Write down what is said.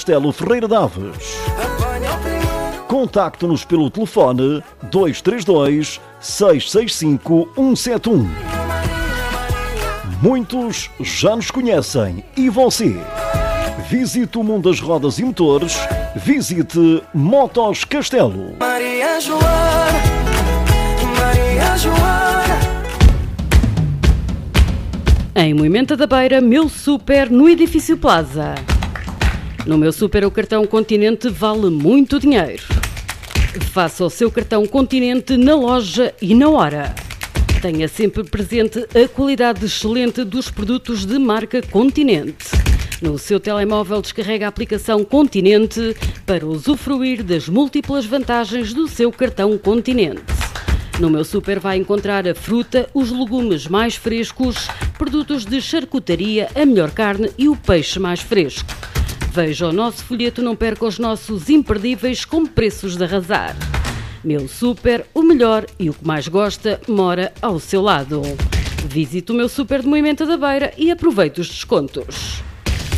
Castelo Ferreira Daves. Contacte-nos pelo telefone 232 665 171. Muitos já nos conhecem. E você? Visite o mundo das rodas e motores. Visite Motos Castelo. Maria Joana, Maria Joana. Em Moimenta da Beira, Meu Super, no Edifício Plaza. No Meu Super, o cartão Continente vale muito dinheiro. Faça o seu cartão Continente na loja e na hora. Tenha sempre presente a qualidade excelente dos produtos de marca Continente. No seu telemóvel, descarrega a aplicação Continente para usufruir das múltiplas vantagens do seu cartão Continente. No Meu Super vai encontrar a fruta, os legumes mais frescos, produtos de charcutaria, a melhor carne e o peixe mais fresco. Veja o nosso folheto, não perca os nossos imperdíveis com preços de arrasar. Meu Super, o melhor e o que mais gosta mora ao seu lado. Visite o Meu Super de Moimenta da Beira e aproveite os descontos.